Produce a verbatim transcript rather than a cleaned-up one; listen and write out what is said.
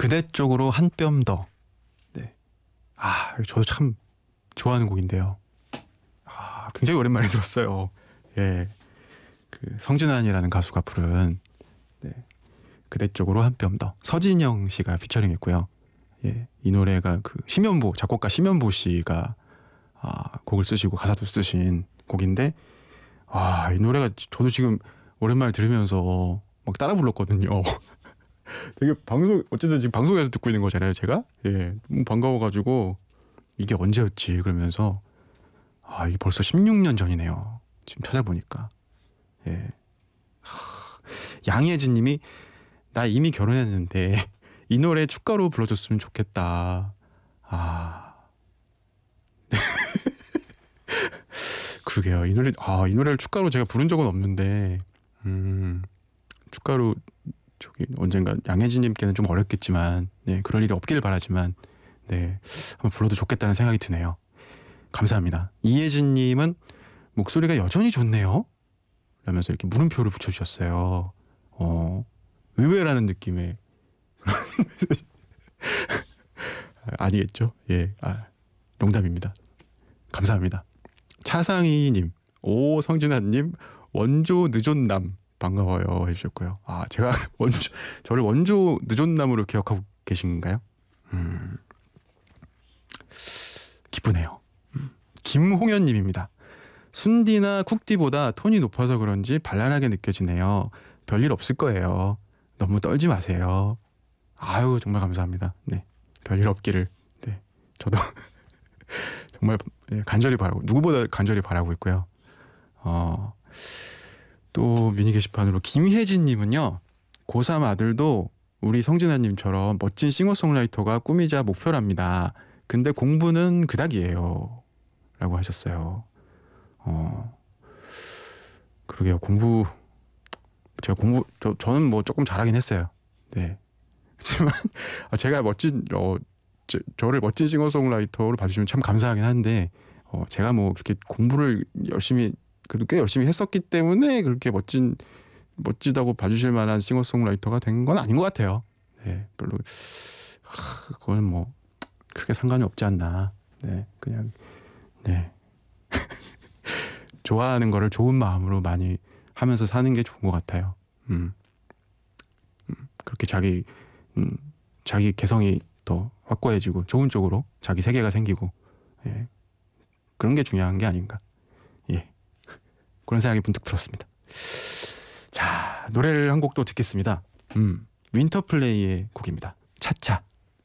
그대 쪽으로 한 뼘 더. 네. 아, 저도 참 좋아하는 곡인데요. 아, 굉장히 오랜만에 들었어요. 예. 그 성진환이라는 가수가 부른 네. 그대 쪽으로 한 뼘 더. 서진영 씨가 피처링했고요. 예. 이 노래가 그 심연보 작곡가 심연보 씨가 아, 곡을 쓰시고 가사도 쓰신 곡인데 아, 이 노래가 저도 지금 오랜만에 들으면서 막 따라 불렀거든요. 되게 방송 어쨌든 지금 방송에서 듣고 있는 거잖아요, 제가. 예, 너무 반가워가지고 이게 언제였지 그러면서 아, 이게 벌써 십육 년 전이네요. 지금 찾아보니까. 예. 하, 양예진님이 나 이미 결혼했는데 이 노래 축가로 불러줬으면 좋겠다. 아, 그러게요. 이 노래 아, 이 노래를 축가로 제가 부른 적은 없는데 음, 축가로 저기 언젠가 양혜진님께는 좀 어렵겠지만 네 그럴 일이 없기를 바라지만 네 한번 불러도 좋겠다는 생각이 드네요. 감사합니다. 이혜진님은 목소리가 여전히 좋네요. 라면서 이렇게 물음표를 붙여주셨어요. 어 의외라는 느낌의 아니겠죠? 예, 아, 농담입니다. 감사합니다. 차상희님, 오 성진아님 원조 늦온남 반가워요 해주셨고요. 아 제가 원조 저를 원조 늦온남으로 기억하고 계신가요? 음, 기쁘네요. 음. 김홍현님입니다. 순디나 쿡디보다 톤이 높아서 그런지 발랄하게 느껴지네요. 별일 없을 거예요. 너무 떨지 마세요. 아유 정말 감사합니다. 네 별일 없기를 네 저도 정말 간절히 바라고 누구보다 간절히 바라고 있고요. 어. 또 미니 게시판으로 김혜진님은요. 고삼 아들도 우리 성진아님처럼 멋진 싱어송라이터가 꿈이자 목표랍니다. 근데 공부는 그닥이에요. 라고 하셨어요. 어, 그러게요. 공부 제가 공부 저, 저는 뭐 조금 잘하긴 했어요. 네. 하지만 제가 멋진 어, 저, 저를 멋진 싱어송라이터로 봐주시면 참 감사하긴 한데 어, 제가 뭐 그렇게 공부를 열심히 그래도 꽤 열심히 했었기 때문에 그렇게 멋진 멋지다고 봐주실 만한 싱어송라이터가 된 건 아닌 것 같아요. 네, 별로 하, 그건 뭐 크게 상관이 없지 않나. 네, 그냥 네 좋아하는 거를 좋은 마음으로 많이 하면서 사는 게 좋은 것 같아요. 음, 음 그렇게 자기 음, 자기 개성이 더 확고해지고 좋은 쪽으로 자기 세계가 생기고 예, 그런 게 중요한 게 아닌가. 예. 그런 생각이 문득 들었습니다. 자, 노래를 한 곡 또 듣겠습니다. 음, 윈터플레이의 곡입니다. 차차.